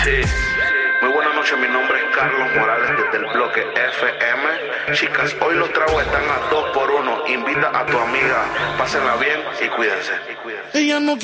Sí. Muy buenas noches, mi nombre es Carlos Morales desde el bloque FM. Chicas, hoy los tragos están a 2 por 1. Invita a tu amiga, pásenla bien y cuídense. Ella no